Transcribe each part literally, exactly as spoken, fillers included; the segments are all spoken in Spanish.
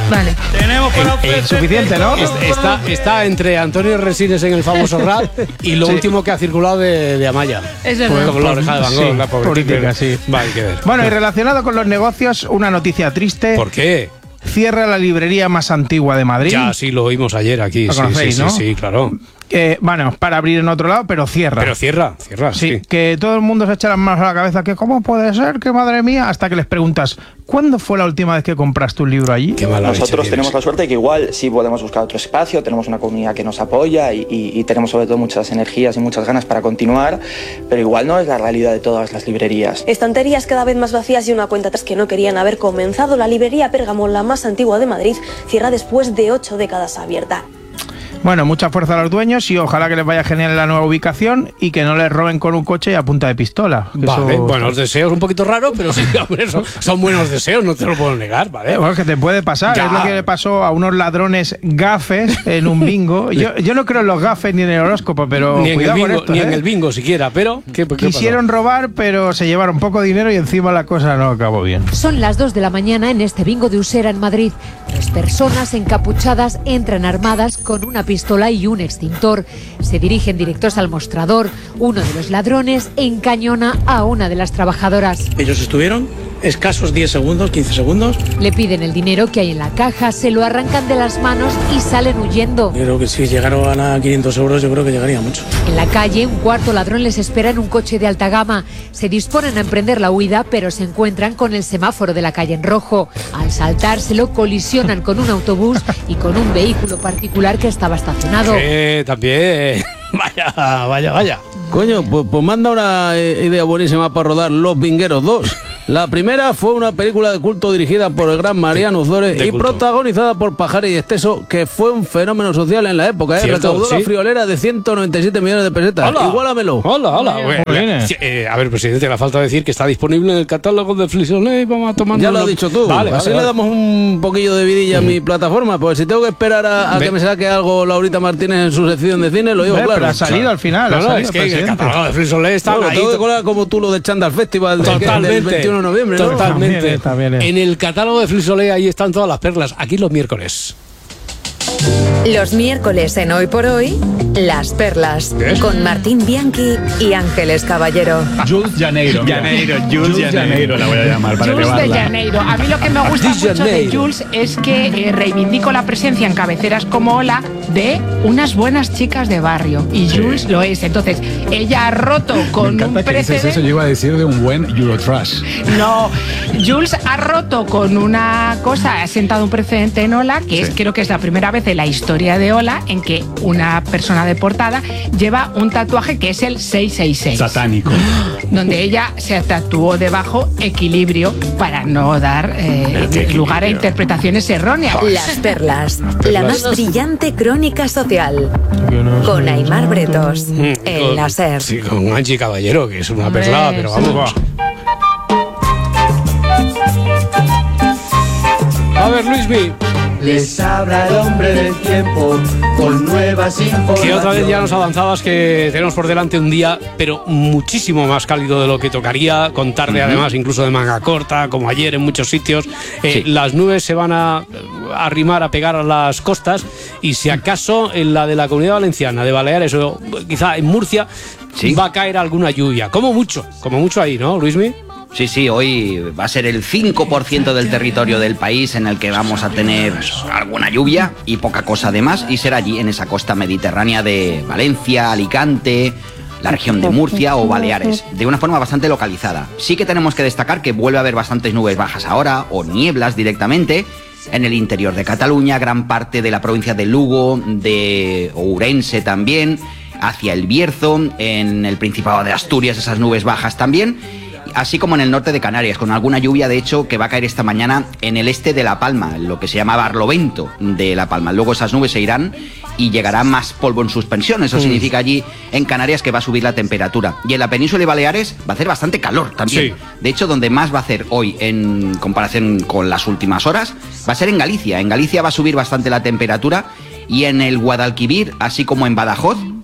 Vale. Tenemos para ofrecer. Eh, suficiente, ¿no? Está, está entre Antonio Resines en el famoso rap y lo sí. último que ha circulado de, de Amaya. Es verdad. Pues, con la oreja de Van Gogh, sí, la política, sí. Va, hay que ver. Bueno, y relacionado con los negocios, una noticia triste. ¿Por qué? Cierra la librería más antigua de Madrid. Ya, sí, lo oímos ayer aquí. Lo sí, conocéis, sí, ¿no? sí, sí, claro. Eh, bueno, para abrir en otro lado, pero cierra. Pero cierra, cierra, sí, sí. Que todo el mundo se echa las manos a la cabeza, que cómo puede ser, que madre mía, hasta que les preguntas, ¿cuándo fue la última vez que compraste un libro allí? Qué mala Nosotros leche tenemos tienes. la suerte de que igual sí podemos buscar otro espacio, tenemos una comunidad que nos apoya y, y, y tenemos sobre todo muchas energías y muchas ganas para continuar, pero igual no es la realidad de todas las librerías. Estanterías cada vez más vacías y una cuenta atrás que no querían haber comenzado. La librería Pérgamo, la más antigua de Madrid, cierra después de ocho décadas abierta. Bueno, mucha fuerza a los dueños y ojalá que les vaya genial en la nueva ubicación y que no les roben con un coche y a punta de pistola. Vale, eso... bueno, los deseos un poquito raros, pero sí, hombre, son, son buenos deseos, no te lo puedo negar, ¿vale? Bueno, que te puede pasar, ya. Es lo que le pasó a unos ladrones gafes en un bingo. Yo, yo no creo en los gafes ni en el horóscopo, pero ni en cuidado el bingo, con esto, ni ¿eh? en el bingo siquiera, pero ¿qué, qué quisieron pasó? robar, pero se llevaron poco dinero y encima la cosa no acabó bien. Son las dos de la mañana en este bingo de Usera en Madrid. Tres personas encapuchadas entran armadas con una pistola y un extintor. Se dirigen directos al mostrador. Uno de los ladrones encañona a una de las trabajadoras. Ellos estuvieron escasos diez segundos, quince segundos. Le piden el dinero que hay en la caja, se lo arrancan de las manos y salen huyendo. Yo creo que si llegaron a quinientos euros, yo creo que llegaría mucho. En la calle, un cuarto ladrón les espera en un coche de alta gama. Se disponen a emprender la huida, pero se encuentran con el semáforo de la calle en rojo. Al saltárselo, colisionan con un autobús y con un vehículo particular que estaba estacionado. Eh, también. Vaya, vaya, vaya. Coño, pues, pues manda una eh, idea buenísima para rodar Los Vingueros dos. La primera fue una película de culto dirigida por el gran Mariano Ozores y culto. protagonizada por Pajares y Esteso, que fue un fenómeno social en la época, ¿eh? Cierto, Recaudó sí. la friolera de ciento noventa y siete millones de pesetas. Hola. Igualamelo. Hola, hola. Bien, Bueno, bien. sí, eh, a ver, presidente, le falta decir que está disponible en el catálogo de Flixolé. Vamos a tomar. Ya lo has dicho tú. Vale, Así vale, le vale. damos un poquillo de vidilla a mi plataforma, pues si tengo que esperar a, a Ve. que me saque algo Laurita Martínez en su sección de cine, lo digo Ve, claro. pero ha salido al final. No, ha no, salido es que el presidente. catálogo de Flixolé está Bueno, ahí. tengo que colar como tú lo de Chandal Festival del, Totalmente. del veintiuno de noviembre, ¿no? Totalmente. También está bien, eh. En el catálogo de Flixolé ahí están todas las perlas. Aquí los miércoles. Los miércoles en Hoy por Hoy, Las Perlas, ¿Qué? con Martín Bianchi y Ángeles Caballero. Jules Janeiro. mira. Janeiro, Jules Jules Janeiro la voy a llamar para Jules de elevarla. Janeiro. A mí lo que me gusta De mucho de Janeiro. Jules es que eh, reivindico la presencia en cabeceras como Hola de unas buenas chicas de barrio. Y Jules lo es. Entonces, ella ha roto Me con un encanta que dices precedente. eso, yo iba a decir de un buen Eurotrash. No, Jules ha roto con una cosa, ha sentado un precedente en Hola, que es, Sí. creo que es la primera vez en la historia de Hola en que una persona de portada lleva un tatuaje que es el seiscientos sesenta y seis. Satánico. Donde ella se tatuó debajo equilibrio para no dar eh, lugar a interpretaciones erróneas. Las Perlas, la más brillante crónica social. Con Aimar Bretos, en la SER. Sí, con Angie Caballero, que es una Hombre, perla, pero sí. vamos. A ver, Luismi, Les habla el hombre del tiempo con nuevas informaciones. que otra vez ya nos avanzabas que tenemos por delante un día, pero muchísimo más cálido de lo que tocaría, con tarde uh-huh. además incluso de manga corta, como ayer en muchos sitios. Eh, Sí. Las nubes se van a arrimar, a pegar a las costas, y si acaso en la de la Comunidad Valenciana, de Baleares o quizá en Murcia, Sí. va a caer alguna lluvia. Como mucho, como mucho ahí, ¿no, Luismi? Sí, sí, hoy va a ser el cinco por ciento del territorio del país en el que vamos a tener alguna lluvia y poca cosa además, y será allí en esa costa mediterránea de Valencia, Alicante, la región de Murcia o Baleares, de una forma bastante localizada. Sí que tenemos que destacar que vuelve a haber bastantes nubes bajas ahora, o nieblas directamente, en el interior de Cataluña, gran parte de la provincia de Lugo, de Ourense también, hacia el Bierzo, en el Principado de Asturias esas nubes bajas también, así como en el norte de Canarias, con alguna lluvia, de hecho, que va a caer esta mañana en el este de La Palma, lo que se llama Barlovento de La Palma. Luego esas nubes se irán y llegará más polvo en suspensión. Eso mm. significa allí en Canarias que va a subir la temperatura. Y en la península de Baleares va a hacer bastante calor también. Sí. De hecho, donde más va a hacer hoy en comparación con las últimas horas va a ser en Galicia. En Galicia va a subir bastante la temperatura, y en el Guadalquivir, así como en Badajoz,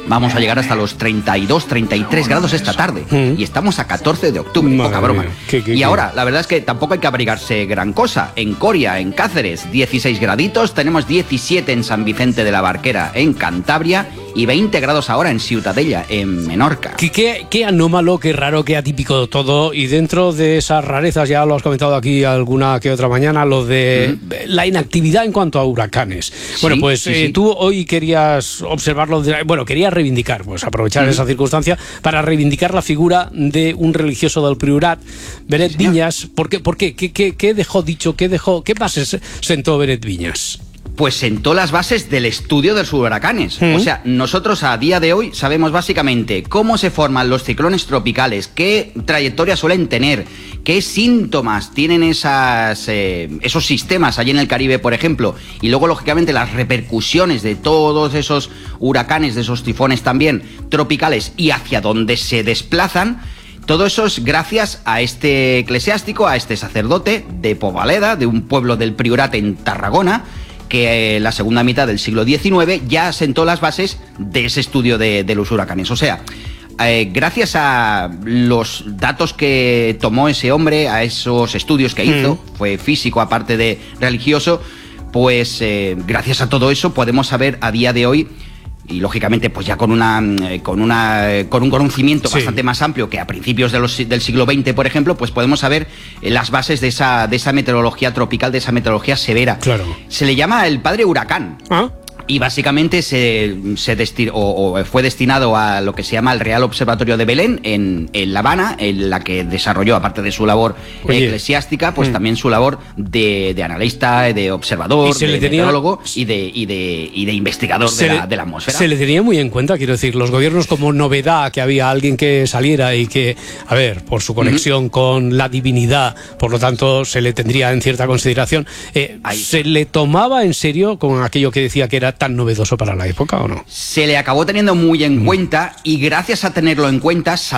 vamos a llegar hasta los treinta y dos, treinta y tres grados esta tarde. Mm. Y estamos a catorce de octubre, Madre poca broma. ¿Qué, qué, y qué? ahora, la verdad es que tampoco hay que abrigarse gran cosa. En Coria, en Cáceres, dieciséis graditos, tenemos diecisiete en San Vicente de la Barquera, en Cantabria, y veinte grados ahora en Ciutadella, en Menorca. ¿Qué, qué, qué anómalo, qué raro, qué atípico todo. Y dentro de esas rarezas, ya lo has comentado aquí alguna que otra mañana, lo de uh-huh. la inactividad en cuanto a huracanes. Bueno, sí, pues sí, eh, sí. tú hoy querías observarlo, de, bueno, querías reivindicar, pues aprovechar uh-huh. esa circunstancia para reivindicar la figura de un religioso del Priorat, Beret sí, Viñas. ¿Por qué? ¿Por qué? ¿Qué, qué, qué dejó dicho? ¿Qué dejó? ¿Qué bases sentó Beret Viñas? Pues sentó las bases del estudio de los huracanes. ¿Mm? O sea, nosotros a día de hoy sabemos básicamente cómo se forman los ciclones tropicales, qué trayectoria suelen tener, qué síntomas tienen esas, eh, esos sistemas allí en el Caribe, por ejemplo, y luego, lógicamente, las repercusiones de todos esos huracanes, de esos tifones también tropicales y hacia dónde se desplazan. Todo eso es gracias a este eclesiástico, a este sacerdote de Povaleda, de un pueblo del Priorat en Tarragona, que en la segunda mitad del siglo diecinueve ya sentó las bases de ese estudio de, de los huracanes. O sea, eh, gracias a los datos que tomó ese hombre, a esos estudios que hizo, mm. fue físico aparte de religioso, pues eh, gracias a todo eso podemos saber a día de hoy, y lógicamente pues ya con una con una con un conocimiento sí. bastante más amplio que a principios de los, del siglo veinte, por ejemplo, pues podemos saber las bases de esa de esa meteorología tropical, de esa meteorología severa. Claro. Se le llama el padre huracán. ¿Ah? Y básicamente se, se desti- o, o fue destinado a lo que se llama el Real Observatorio de Belén en, en La Habana, en la que desarrolló, aparte de su labor Oye. eclesiástica, pues mm. también su labor de, de analista, de observador, de tenía... meteorólogo y de, y de, y de investigador de la, de la atmósfera. Se le tenía muy en cuenta, quiero decir, los gobiernos como novedad, que había alguien que saliera y que, a ver, por su conexión mm-hmm. con la divinidad, por lo tanto se le tendría en cierta consideración. Eh, ¿Se le tomaba en serio con aquello que decía que era tan novedoso para la época o no? Se le acabó teniendo muy en mm. cuenta, y gracias a tenerlo en cuenta